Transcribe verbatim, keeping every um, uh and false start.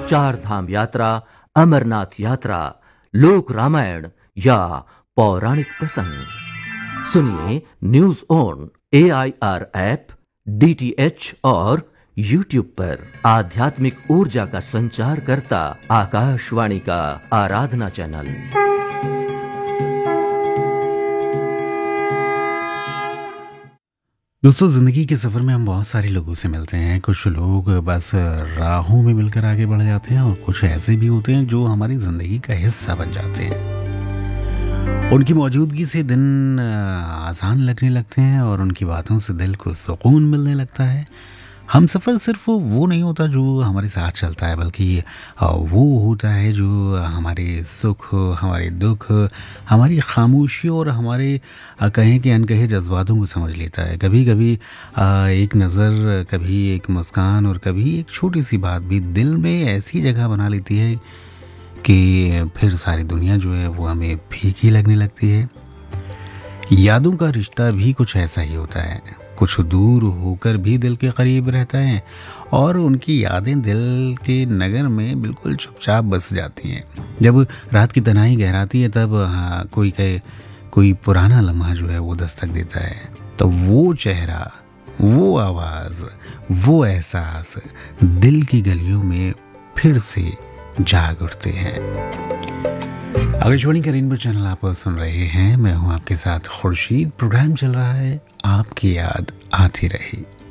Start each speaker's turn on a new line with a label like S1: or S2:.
S1: चार धाम यात्रा, अमरनाथ यात्रा, लोक रामायण या पौराणिक प्रसंग सुनिए news on A I R app, D T H और यूट्यूब पर। आध्यात्मिक ऊर्जा का संचार करता आकाशवाणी का आराधना चैनल।
S2: दोस्तों, ज़िंदगी के सफ़र में हम बहुत सारे लोगों से मिलते हैं। कुछ लोग बस राहों में मिलकर आगे बढ़ जाते हैं और कुछ ऐसे भी होते हैं जो हमारी ज़िंदगी का हिस्सा बन जाते हैं। उनकी मौजूदगी से दिन आसान लगने लगते हैं और उनकी बातों से दिल को सुकून मिलने लगता है। हम सफ़र सिर्फ वो नहीं होता जो हमारे साथ चलता है, बल्कि वो होता है जो हमारे सुख, हमारे दुख, हमारी खामोशी और हमारे कहें कि अनकहे जज्बातों को समझ लेता है। कभी कभी एक नज़र, कभी एक मुस्कान और कभी एक छोटी सी बात भी दिल में ऐसी जगह बना लेती है कि फिर सारी दुनिया जो है वो हमें फीकी लगने लगती है। यादों का रिश्ता भी कुछ ऐसा ही होता है। कुछ दूर होकर भी दिल के करीब रहता है और उनकी यादें दिल के नगर में बिल्कुल चुपचाप बस जाती हैं। जब रात की तन्हाई गहराती है तब हाँ कोई कहे कोई पुराना लम्हा जो है वो दस्तक देता है, तो वो चेहरा, वो आवाज़, वो एहसास दिल की गलियों में फिर से जाग उठते हैं। आकाशवाणी का रेनबो चैनल आप सुन रहे हैं। मैं हूं आपके साथ खुर्शीद। प्रोग्राम चल रहा है आपकी याद आती रही।